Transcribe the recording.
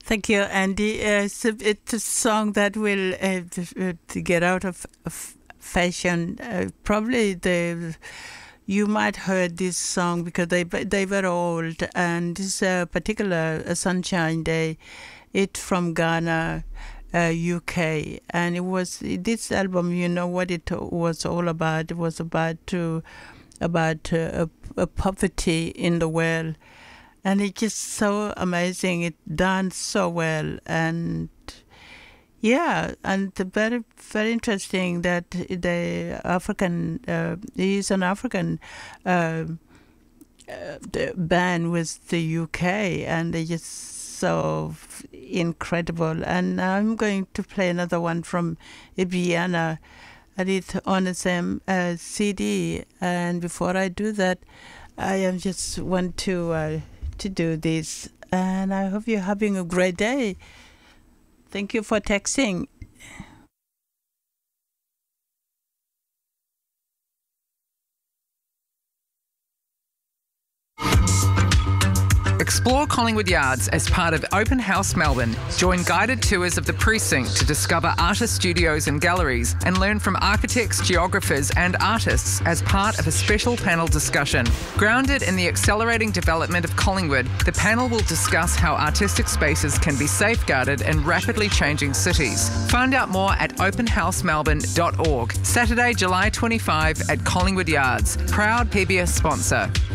Thank you, Andy. It's a song that will to get out of fashion. Probably you might heard this song because they were old, and this particular Sunshine Day, it's from Ghana, UK, and it was this album. You know what it was all about? It was about poverty in the world. And it's just so amazing. It done so well, and yeah, and very very interesting that the African he's an African the band with the UK, and they just so incredible. And I'm going to play another one from Ibiana, and it's on the same CD. And before I do that, I just want to do this, and I hope you're having a great day. Thank you for texting. Explore Collingwood Yards as part of Open House Melbourne. Join guided tours of the precinct to discover artist studios and galleries and learn from architects, geographers and artists as part of a special panel discussion. Grounded in the accelerating development of Collingwood, the panel will discuss how artistic spaces can be safeguarded in rapidly changing cities. Find out more at openhousemelbourne.org. Saturday, July 25 at Collingwood Yards. Proud PBS sponsor.